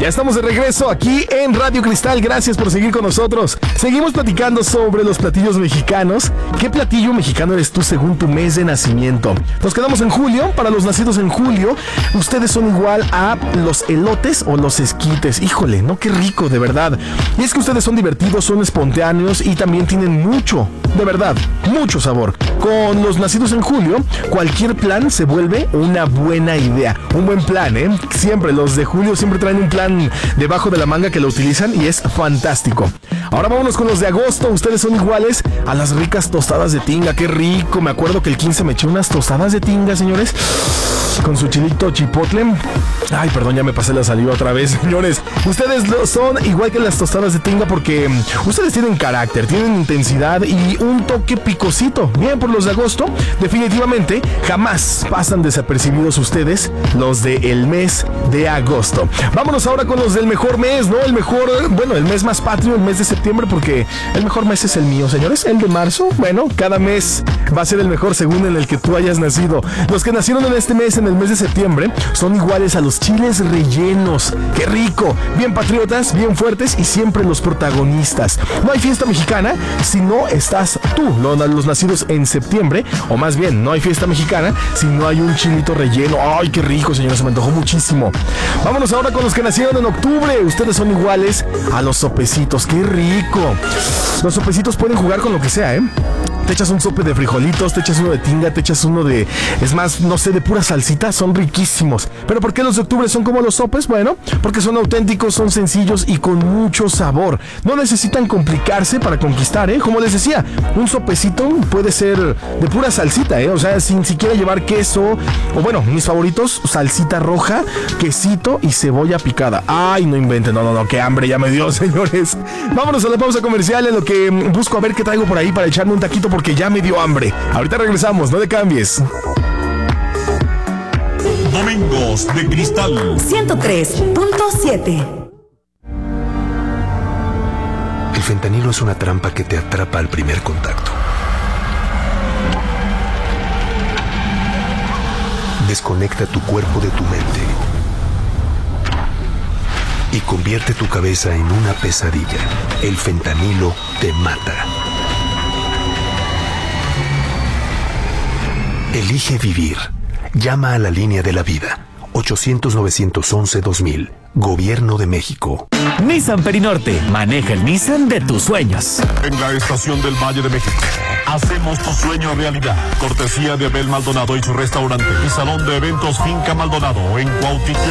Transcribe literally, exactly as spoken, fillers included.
Ya estamos de regreso aquí en Radio Cristal. Gracias por seguir con nosotros. Seguimos platicando sobre los platillos mexicanos. ¿Qué platillo mexicano eres tú según tu mes de nacimiento? Nos quedamos en julio. Para los nacidos en julio, ustedes son igual a los elotes o los esquites. Híjole, no, qué rico, de verdad. Y es que ustedes son divertidos, son espontáneos y también tienen mucho, de verdad, mucho sabor. Con los nacidos en julio, cualquier plan se vuelve una buena idea. Un buen plan, ¿eh? Siempre, los de julio siempre traen un plan debajo de la manga que lo utilizan y es fantástico. Ahora vámonos con los de agosto. Ustedes son iguales a las ricas tostadas de tinga. ¡Qué rico! Me acuerdo que el quince me eché unas tostadas de tinga, señores, con su chilito chipotle. Ay, perdón, ya me pasé la saliva otra vez, señores. Ustedes son igual que las tostadas de tinga porque ustedes tienen carácter, tienen intensidad y un toque picosito. Bien, por los de agosto, definitivamente jamás pasan desapercibidos ustedes, los del mes de agosto. Vámonos ahora con los del mejor mes, ¿no? El mejor, bueno, el mes más patrio, el mes de septiembre, porque el mejor mes es el mío, señores. El de marzo, bueno, cada mes va a ser el mejor según en el que tú hayas nacido. Los que nacieron en este mes, en el mes de septiembre, son iguales a los chiles rellenos. ¡Qué rico! Bien patriotas, bien fuertes y siempre los protagonistas. No hay fiesta mexicana si no estás tú, los nacidos en septiembre, o más bien, no hay fiesta mexicana si no hay un chilito relleno. ¡Ay, qué rico, señores! Se me antojó muchísimo. Vámonos ahora con los que nacieron en octubre. Ustedes son iguales a los sopecitos. ¡Qué rico! Los sopecitos pueden jugar con lo que sea, ¿eh? Te echas un sope de frijolitos, te echas uno de tinga, te echas uno de, es más, no sé, de pura salsita, son riquísimos. ¿Pero por qué los de octubre son como los sopes? Bueno, porque son auténticos, son sencillos y con mucho sabor. No necesitan complicarse para conquistar, ¿eh? Como les decía, un sopecito puede ser de pura salsita, ¿eh? O sea, sin siquiera llevar queso, o bueno, mis favoritos, salsita roja, quesito y cebolla picada. Ay, no inventen, no, no, no, qué hambre ya me dio, señores. Vámonos a la pausa comercial en lo que busco a ver qué traigo por ahí para echarme un taquito porque ya me dio hambre. Ahorita regresamos, no te cambies. Domingos de Cristal ciento tres punto siete. El fentanilo es una trampa que te atrapa al primer contacto. Desconecta tu cuerpo de tu mente y convierte tu cabeza en una pesadilla. El fentanilo te mata. Elige vivir. Llama a la línea de la vida. ochocientos, novecientos once, dos mil. Gobierno de México. Nissan Perinorte. Maneja el Nissan de tus sueños. En la estación del Valle de México. Hacemos tu sueño realidad. Cortesía de Abel Maldonado y su restaurante. Y salón de eventos Finca Maldonado en Cuautitlán.